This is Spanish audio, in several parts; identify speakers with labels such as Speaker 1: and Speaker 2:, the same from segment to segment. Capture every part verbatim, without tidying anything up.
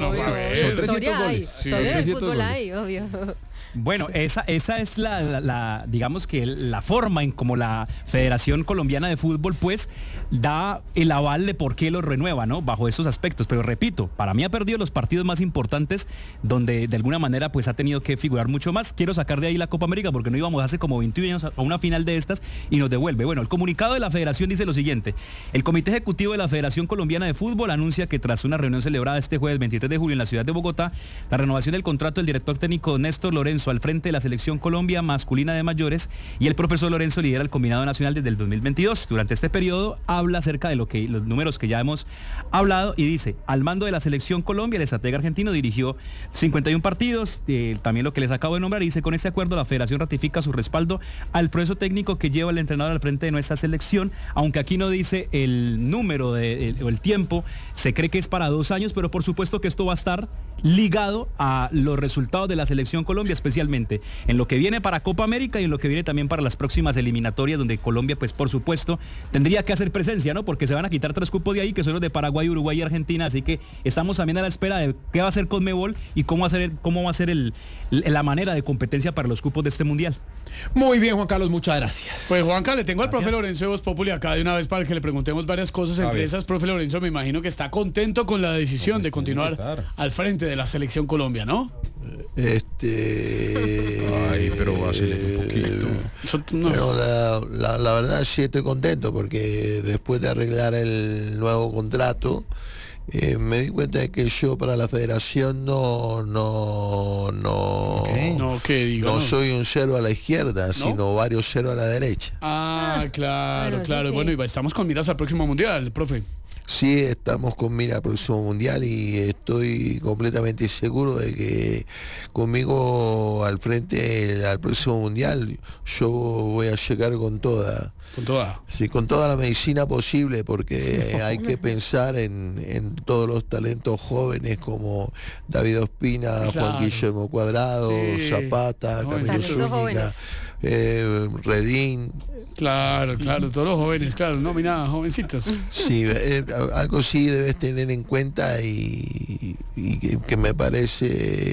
Speaker 1: no,
Speaker 2: obvio.
Speaker 1: a ver.
Speaker 2: Son
Speaker 1: trescientos
Speaker 2: historia hay,
Speaker 1: goles. Sí.
Speaker 2: historia de
Speaker 1: trescientos
Speaker 2: fútbol
Speaker 1: goles.
Speaker 2: hay, obvio.
Speaker 3: Bueno, esa, esa es la, la, la, digamos que la forma en como la Federación Colombiana de Fútbol pues da el aval de por qué lo renueva, ¿no? Bajo esos aspectos. Pero repito, para mí ha perdido los partidos más importantes donde de alguna manera pues ha tenido que figurar mucho más. Quiero sacar de ahí la Copa América porque no íbamos hace como veintiún años a una final de estas y nos devuelve. Bueno, el comunicado de la Federación dice lo siguiente: el Comité Ejecutivo de la Federación Colombiana de Fútbol anuncia que tras una reunión celebrada este jueves veintitrés de julio en la ciudad de Bogotá, la renovación del contrato del director técnico Néstor Lorenzo al frente de la selección Colombia masculina de mayores, y el profesor Lorenzo lidera el combinado nacional desde el dos mil veintidós. Durante este periodo habla acerca de lo que los números que ya hemos hablado y dice: al mando de la selección Colombia, el estratega argentino dirigió cincuenta y uno partidos, eh, también lo que les acabo de nombrar, y dice: con este acuerdo la federación ratifica su respaldo al proceso técnico que lleva el entrenador al frente de nuestra selección, aunque aquí no dice el número de, el, o el tiempo, se cree que es para dos años, pero por supuesto que esto va a estar ligado a los resultados de la selección Colombia, especialmente en lo que viene para Copa América y en lo que viene también para las próximas eliminatorias, donde Colombia pues por supuesto tendría que hacer presencia, ¿no? Porque se van a quitar tres cupos de ahí, que son los de Paraguay, Uruguay y Argentina, así que estamos también a la espera de qué va a hacer Conmebol y cómo va a ser el, cómo va a ser el, la manera de competencia para los cupos de este mundial.
Speaker 1: Muy bien, Juan Carlos, muchas gracias.
Speaker 4: Pues Juanca, le tengo al
Speaker 3: Gracias.
Speaker 4: profe Lorenzo de Voz Populi acá de una vez para que le preguntemos varias cosas. Entre esas, profe Lorenzo, me imagino que está contento con la decisión de continuar al frente de la selección Colombia, ¿no?
Speaker 5: Este.
Speaker 1: Ay, pero vacile un poquito.
Speaker 4: Eso, no.
Speaker 5: Pero la, la, la verdad sí estoy contento porque después de arreglar el nuevo contrato, eh, me di cuenta de que yo para la federación no no no
Speaker 4: No, ¿qué digo?
Speaker 5: no
Speaker 4: No.
Speaker 5: soy un cero a la izquierda, sino varios cero a la derecha.
Speaker 4: Ah, claro,
Speaker 2: bueno,
Speaker 4: claro.
Speaker 2: sí, sí.
Speaker 4: Bueno, y estamos con miras al próximo mundial, profe.
Speaker 5: Sí, estamos con mira al próximo mundial y estoy completamente seguro de que conmigo al frente al próximo mundial yo voy a llegar con toda.
Speaker 4: Con toda.
Speaker 5: Sí, con toda la medicina posible, porque hay que pensar en, en todos los talentos jóvenes como David Ospina,
Speaker 4: Claro.
Speaker 5: Juan Guillermo Cuadrado,
Speaker 4: Sí.
Speaker 5: Zapata,
Speaker 4: No,
Speaker 5: Camilo
Speaker 2: talentos
Speaker 5: Zúñiga,
Speaker 2: jóvenes.
Speaker 5: eh, Redín.
Speaker 4: Claro, claro, todos los jóvenes, claro, no, mira, jovencitos.
Speaker 5: Sí, eh, algo sí debes tener en cuenta y, y que, que me parece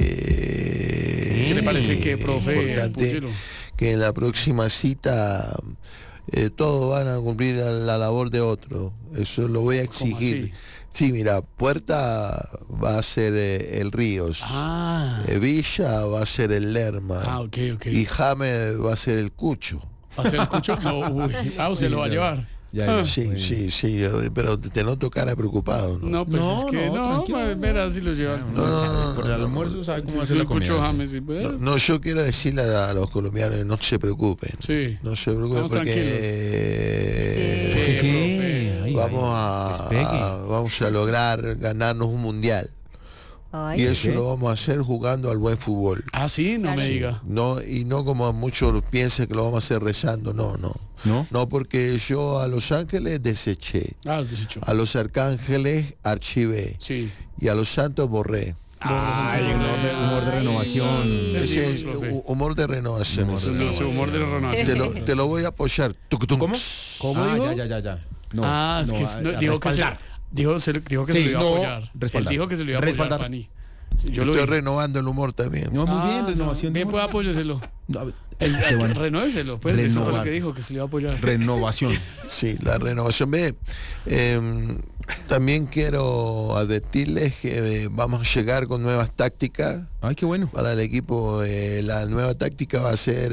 Speaker 4: ¿Qué le parece que, profe?
Speaker 5: importante
Speaker 4: Puchero?
Speaker 5: que en la próxima cita eh, todos van a cumplir la, la labor de otro. Eso lo voy a exigir. Sí, mira, Puerta va a ser eh, el Ríos,
Speaker 4: Ah,
Speaker 5: eh, Villa va a ser el Lerma
Speaker 4: ah, ok, ok.
Speaker 5: y James va a ser el Cucho.
Speaker 4: ¿Va a ser el cucho? No, uy, ah, se lo va a llevar.
Speaker 1: Ya, ya.
Speaker 5: Sí,
Speaker 1: Muy
Speaker 5: sí, sí, eh, pero te noto cara preocupado, ¿no?
Speaker 4: No, pues
Speaker 1: No,
Speaker 4: es que
Speaker 1: no,
Speaker 4: no,
Speaker 1: tranquilo.
Speaker 4: ma- verá si lo llevan.
Speaker 5: No, no, no,
Speaker 1: Por el almuerzo sabe cómo hacer
Speaker 4: el
Speaker 1: la comida.
Speaker 4: cucho James, sí, pues.
Speaker 5: No, no, yo quiero decirle a, a los colombianos que no se preocupen.
Speaker 4: Sí.
Speaker 5: No se preocupen
Speaker 4: Estamos
Speaker 5: porque
Speaker 4: tranquilos.
Speaker 1: ¿Qué,
Speaker 4: ¿Qué,
Speaker 1: qué? Ay,
Speaker 5: vamos
Speaker 1: ay,
Speaker 5: a,
Speaker 1: despegue.
Speaker 5: a- vamos a lograr ganarnos un mundial.
Speaker 2: Ay,
Speaker 5: Y eso
Speaker 1: ¿qué?
Speaker 5: lo vamos a hacer jugando al buen fútbol.
Speaker 4: Ah, sí, no me diga.
Speaker 5: No, y no como muchos piensan que lo vamos a hacer rezando, no, no.
Speaker 1: ¿No?
Speaker 5: No, porque yo a Los Ángeles deseché,
Speaker 4: Ah, has deshecho.
Speaker 5: a Los Arcángeles archivé
Speaker 4: Sí.
Speaker 5: y a los Santos borré.
Speaker 1: Ay, humor de, humor de renovación.
Speaker 4: Sí,
Speaker 5: Ese es
Speaker 4: profe.
Speaker 5: hu- humor de renovación.
Speaker 1: Humor de
Speaker 5: ese.
Speaker 4: Su, su humor de renovación.
Speaker 5: Te lo, te lo voy a apoyar. Tucutum.
Speaker 1: ¿Cómo? ¿Cómo
Speaker 4: Ah,
Speaker 1: dijo?
Speaker 4: ya,
Speaker 1: ya, ya, ya. No,
Speaker 4: ah, es
Speaker 1: no,
Speaker 4: que
Speaker 1: a-
Speaker 4: no,
Speaker 1: a
Speaker 4: dijo, que se,
Speaker 1: respaldar.
Speaker 4: dijo, se, dijo que
Speaker 1: Sí,
Speaker 4: se lo iba a
Speaker 1: no,
Speaker 4: apoyar. Él
Speaker 1: respaldar.
Speaker 4: dijo que se lo iba a apoyar,
Speaker 1: Respaldar.
Speaker 4: Pani. Sí, yo lo
Speaker 5: Estoy
Speaker 4: vi.
Speaker 5: renovando el humor también.
Speaker 1: No, muy
Speaker 4: Ah,
Speaker 1: bien,
Speaker 4: no,
Speaker 1: renovación. de
Speaker 4: bien, pues
Speaker 1: humor.
Speaker 4: apóyeselo.
Speaker 1: No, a ver,
Speaker 4: El,
Speaker 1: qué bueno.
Speaker 4: Renóveselo, pues. Eso fue lo
Speaker 1: Renovar.
Speaker 4: que dijo, que se le iba a apoyar.
Speaker 1: Renovación.
Speaker 5: Sí, la renovación. Ve, eh, también quiero advertirles que eh, vamos a llegar con nuevas tácticas
Speaker 1: Ay, qué bueno.
Speaker 5: para el equipo. Eh, la nueva táctica va a ser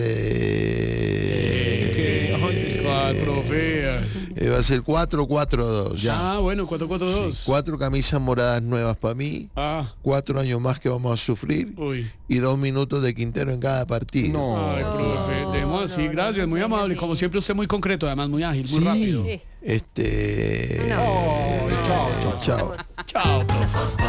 Speaker 4: Eh,
Speaker 5: eh,
Speaker 4: ay, ¿cuál, profe?
Speaker 5: eh, va a ser cuatro cuatro dos.
Speaker 4: Ah, bueno, cuatro cuatro dos.
Speaker 5: Cuatro camisas moradas nuevas para mí,
Speaker 4: Ah,
Speaker 5: cuatro años más que vamos a sufrir
Speaker 4: uy.
Speaker 5: y dos minutos de Quintero en cada partido.
Speaker 1: No.
Speaker 4: Ay, profe,
Speaker 2: No,
Speaker 4: dejemos así,
Speaker 2: no,
Speaker 4: gracias,
Speaker 2: no
Speaker 4: muy
Speaker 2: sean
Speaker 4: amable.
Speaker 2: así.
Speaker 4: Como siempre, usted muy concreto, además muy ágil, muy
Speaker 1: Sí.
Speaker 4: rápido.
Speaker 2: Sí.
Speaker 5: Este.
Speaker 2: No.
Speaker 1: Chao, chao, chao.
Speaker 5: Chao.
Speaker 4: Chao, profe.